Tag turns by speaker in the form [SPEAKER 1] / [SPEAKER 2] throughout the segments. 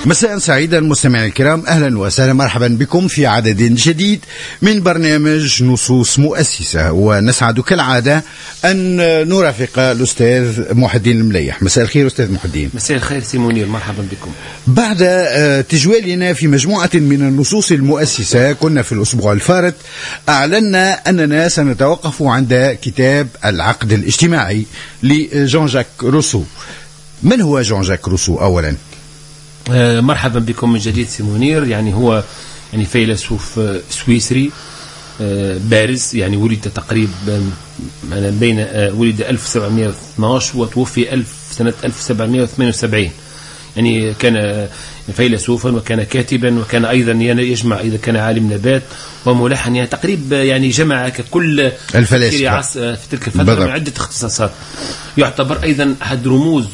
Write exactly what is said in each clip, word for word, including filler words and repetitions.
[SPEAKER 1] مساء سعيدا مستمعينا الكرام، أهلا وسهلا مرحبا بكم في عدد جديد من برنامج نصوص مؤسسة، ونسعد كالعادة أن نرافق الأستاذ محي الدين المليح. مساء الخير أستاذ محي الدين.
[SPEAKER 2] مساء الخير سي منير، مرحبا بكم.
[SPEAKER 1] بعد تجوالنا في مجموعة من النصوص المؤسسة، كنا في الأسبوع الفارط أعلنا أننا سنتوقف عند كتاب العقد الاجتماعي لجان جاك روسو. من هو جان جاك روسو أولا؟
[SPEAKER 2] آه مرحبا بكم من جديد سي منير. يعني هو يعني فيلسوف آه سويسري آه بارز، يعني ولد تقريبا بين آه ولد ألف وسبعمائة واثني عشر وتوفي ألف سنة ألف وسبعمائة وثمانية وسبعين. يعني كان فيلسوفا وكان كاتبا وكان أيضا يجمع، إذا كان عالم نبات وملحن، يعني تقريبا يعني جمع ككل
[SPEAKER 1] الفلاسفة
[SPEAKER 2] في تلك الفترة من عدة اختصاصات. يعتبر أيضا أحد رموز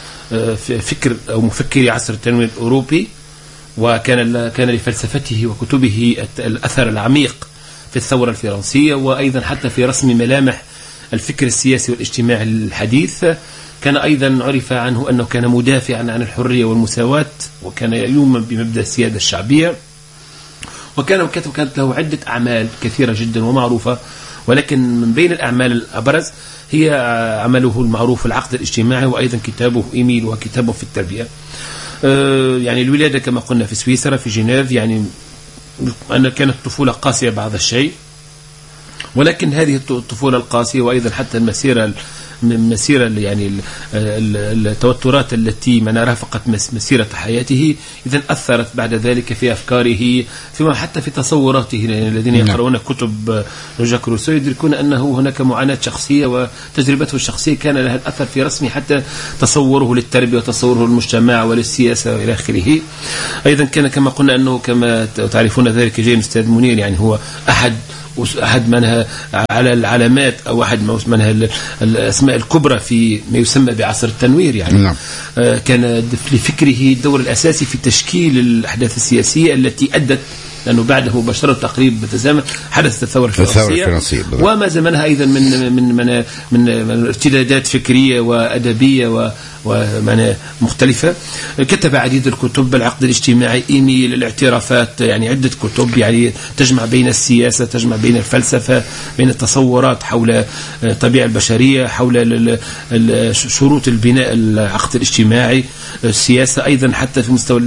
[SPEAKER 2] فكر أو مفكري عصر التنوير الأوروبي، وكان كان لفلسفته وكتبه الأثر العميق في الثورة الفرنسية، وأيضا حتى في رسم ملامح الفكر السياسي والاجتماعي الحديث. كان أيضا عرف عنه أنه كان مدافعا عن الحرية والمساواة، وكان يؤمن بمبدأ السيادة الشعبية، وكان وكتب كانت له عدة أعمال كثيرة جدا ومعروفة، ولكن من بين الأعمال الأبرز هي عمله المعروف العقد الاجتماعي، وأيضا كتابه إيميل وكتابه في التربية. يعني الولادة كما قلنا في سويسرا في جنيف، يعني أن كانت طفولة قاسية بعض الشيء، ولكن هذه الطفولة القاسية وأيضا حتى المسيرة من مسيرة يعني التوترات التي من رافقت مسيرة حياته، إذن أثرت بعد ذلك في أفكاره، فيما حتى في تصوراته. يعني الذين يقرؤون كتب جاك روسو يدركون أنه هناك معاناة شخصية، وتجربته الشخصية كان لها الأثر في رسم حتى تصوره للتربية وتصوره للمجتمع وللسياسة وإلى آخره. أيضا كان كما قلنا أنه كما تعرفون ذلك جيد أستاذ منير، يعني هو أحد أحد منها على العلامات أو أحد منها الأسماء الكبرى في ما يسمى بعصر التنوير. يعني نعم. آه كان لفكره الدور الأساسي في تشكيل الأحداث السياسية التي أدت، لأنه بعده مباشرة تقريبا بتزامن حدثت الثورة الفرنسية، وما زمنها أيضا من من من من, من ارتدادات فكرية وأدبية و ومعنى مختلفة. كتب عديد الكتب، العقد الاجتماعي، إيميل، الاعترافات، يعني عدة كتب يعني تجمع بين السياسة، تجمع بين الفلسفة، بين التصورات حول الطبيعة البشرية، حول شروط البناء العقد الاجتماعي، السياسة، أيضا حتى في مستوى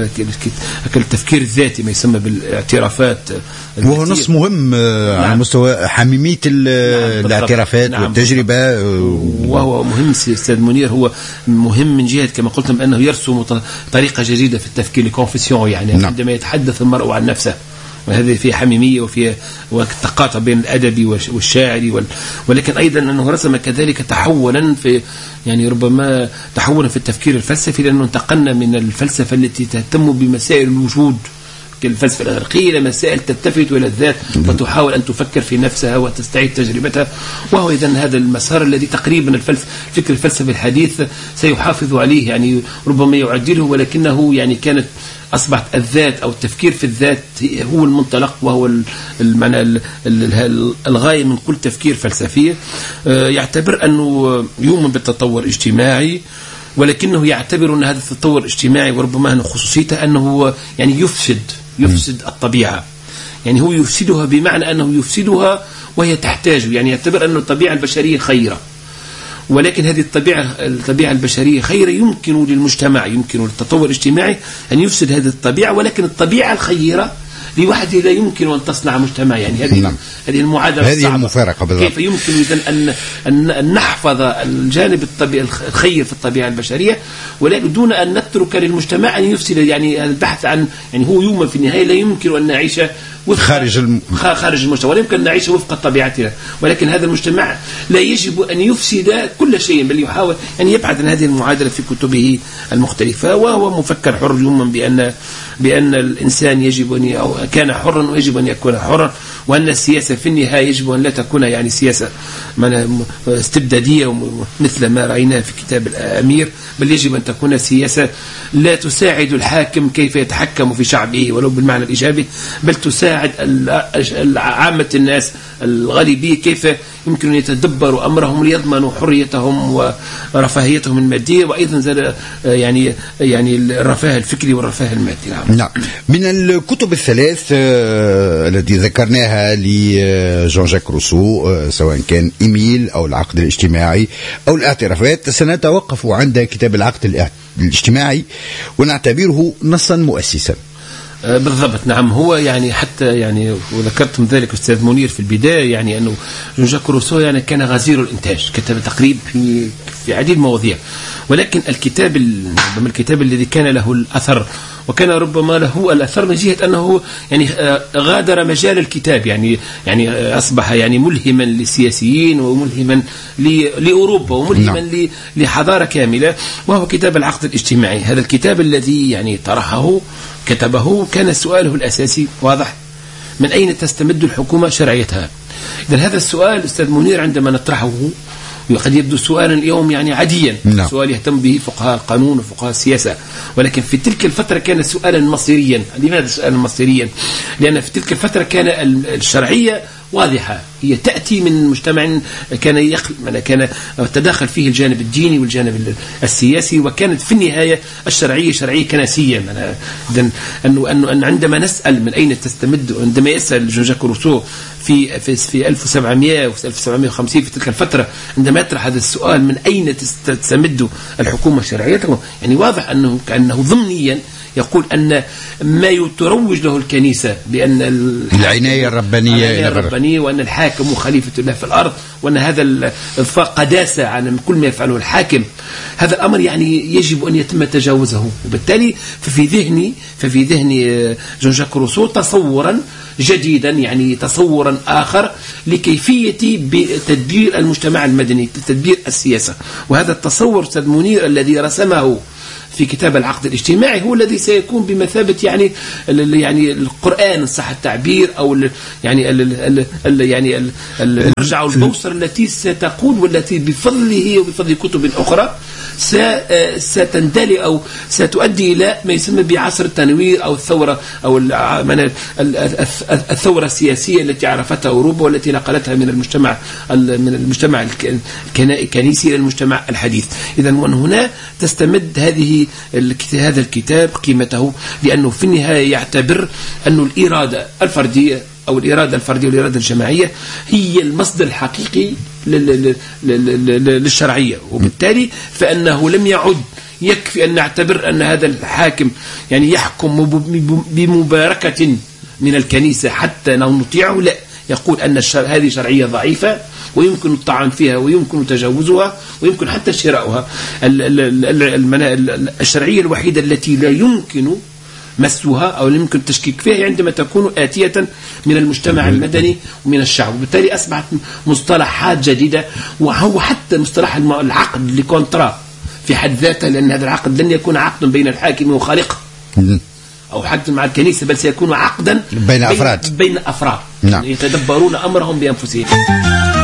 [SPEAKER 2] التفكير الذاتي ما يسمى بالاعترافات،
[SPEAKER 1] وهو نص مهم نعم. على مستوى حميمية نعم. الاعترافات نعم. والتجربة،
[SPEAKER 2] وهو مهم أستاذ منير، هو مهم من جهة كما قلت بأنه يرسم طريقة جديدة في التفكير، الكونفسيون، يعني نعم. عندما يتحدث المرء عن نفسه، وهذه فيه حميمية وفيه تقاطع بين الأدبي والشاعري وال... ولكن أيضا أنه رسم كذلك تحولا في يعني ربما تحولا في التفكير الفلسفي، لأنه انتقلنا من الفلسفة التي تهتم بمسائل الوجود كالفلسفة الغربية إلى مسائل تلتفت إلى الذات وتحاول أن تفكر في نفسها وتستعيد تجربتها. وهو إذن هذا المسار الذي تقريبا الفلسفة الفكر الفلسفي الحديث سيحافظ عليه، يعني ربما يعدله، ولكنه يعني كانت أصبحت الذات أو التفكير في الذات هو المنطلق، وهو المعنى الغاية من كل تفكير فلسفي. يعتبر أنه يؤمن بالتطور الاجتماعي، ولكنه يعتبر أن هذا التطور الاجتماعي وربما أنه خصوصيته أنه يعني يفسد يفسد الطبيعة، يعني هو يفسدها بمعنى أنه يفسدها وهي تحتاج، يعني يعتبر أن الطبيعة البشرية خيرة، ولكن هذه الطبيعة الطبيعة البشرية خيرة يمكن للمجتمع، يمكن للتطور الاجتماعي أن يفسد هذه الطبيعة، ولكن الطبيعة الخيرة لوحده لا يمكن أن تصنع مجتمع. يعني هذه نعم. هذه المعادلة
[SPEAKER 1] هذه المفارقة بالضبط.
[SPEAKER 2] كيف يمكن إذن أن أن نحفظ الجانب الطبيعي الخير في الطبيعة البشرية، ولكن دون أن نترك للمجتمع أن يفسد. يعني البحث عن يعني هو يوم في النهاية لا يمكن أن نعيش
[SPEAKER 1] خارج الم...
[SPEAKER 2] خارج المجتمع، ولا يمكن أن نعيش وفق طبيعتنا، ولكن هذا المجتمع لا يجب أن يفسد كل شيء، بل يحاول أن يبحث عن هذه المعادلة في كتبه المختلفة. وهو مفكر حر يؤمن بأن بأن الإنسان يجب أن أو كان حرا ويجب أن يكون حرا، وأن السياسة في النهاية يجب أن لا تكون يعني سياسة استبدادية مثل ما رأيناه في كتاب الأمير، بل يجب أن تكون سياسة لا تساعد الحاكم كيف يتحكم في شعبه ولو بالمعنى الإيجابي، بل تساعد عامة الناس الغالبية كيف يمكن أن يتدبروا أمرهم ليضمنوا حريتهم ورفاهيتهم المادية، وأيضا زاد يعني يعني الرفاه الفكري والرفاه المادي.
[SPEAKER 1] نعم. من الكتب الثلاث التي ذكرناها لجون جاك روسو، سواء كان إيميل أو العقد الاجتماعي أو الاعترافات، سنتوقف عند كتاب العقد الاجتماعي ونعتبره نصا مؤسسا.
[SPEAKER 2] بالضبط، نعم. هو يعني حتى يعني وذكرتم ذلك أستاذ منير في البداية، يعني أنه جون جاك روسو يعني كان غزير الإنتاج، كتب تقريب في في عديد المواضيع، ولكن الكتاب ربما الكتاب الذي كان له الأثر وكان ربما له الأثر من جهة أنه يعني غادر مجال الكتاب، يعني يعني أصبح يعني ملهما للسياسيين وملهما لأوروبا وملهما لحضارة كاملة، وهو كتاب العقد الاجتماعي. هذا الكتاب الذي يعني طرحه كتبه كان سؤاله الأساسي واضح: من أين تستمد الحكومة شرعيتها؟ إذن هذا السؤال أستاذ منير عندما نطرحه وقد يبدو سؤالا اليوم يعني عاديا،
[SPEAKER 1] نعم.
[SPEAKER 2] سؤال يهتم به فقهاء القانون وفقهاء السياسة، ولكن في تلك الفترة كان سؤالا مصيريا. لماذا سؤالا مصيريا؟ لأن في تلك الفترة كان الشرعية واضحة، هي تأتي من مجتمع كان يخل... كان تداخل فيه الجانب الديني والجانب السياسي، وكانت في النهاية الشرعية شرعية كنسية. إذن أنه أنه أن عندما نسأل من أين تستمد، عندما يسأل جون جاك روسو في في في ألف وسبعمائة و ألف وسبعمائة وخمسين في تلك الفترة، عندما يطرح هذا السؤال من أين تستمد الحكومة شرعيته، يعني واضح أنه كأنه ضمنيا يقول أن ما تروج له الكنيسة بأن
[SPEAKER 1] العناية الربانية
[SPEAKER 2] الربانية وأن الحاكم خليفة الله في الأرض، وأن هذا الإضفاء قداسة عن كل ما يفعله الحاكم، هذا الأمر يعني يجب أن يتم تجاوزه. وبالتالي ففي ذهني ففي ذهن جون جاك روسو تصورا جديدا، يعني تصورا آخر لكيفية تدبير المجتمع المدني، تدبير السياسة. وهذا التصور أستاذ منير الذي رسمه في كتاب العقد الاجتماعي هو الذي سيكون بمثابة يعني يعني القرآن صح التعبير، أو يعني ال ال يعني المرجع والبوصلة التي ستقود والتي بفضله وبفضل كتب أخرى ستندلي أو ستؤدي إلى ما يسمى بعصر التنوير أو الثورة أو الثورة السياسية التي عرفتها أوروبا والتي نقلتها من المجتمع من المجتمع الكنيسي إلى المجتمع الحديث. إذن من هنا تستمد هذه هذا الكتاب قيمته، لأنه في النهاية يعتبر أن الإرادة الفردية أو الإرادة الفردية والإرادة الجماعية هي المصدر الحقيقي للشرعية، وبالتالي فإنه لم يعد يكفي أن نعتبر أن هذا الحاكم يعني يحكم بمباركة من الكنيسة حتى نطيعه، لا، يقول أن هذه شرعية ضعيفة ويمكن الطعن فيها ويمكن تجاوزها ويمكن حتى شراؤها. الشرعية الوحيدة التي لا يمكن مسها أو لا يمكن التشكيك فيها عندما تكون آتية من المجتمع المدني ومن الشعب. وبالتالي أصبحت مصطلحات جديدة، وهو حتى مصطلح العقد لكونترا في حد ذاته، لأن هذا العقد لن يكون عقد بين الحاكم وخالقه أو حتى مع الكنيسة، بل سيكون عقدا
[SPEAKER 1] بين أفراد
[SPEAKER 2] بين أفراد
[SPEAKER 1] نعم.
[SPEAKER 2] يتدبرون أمرهم بأنفسهم.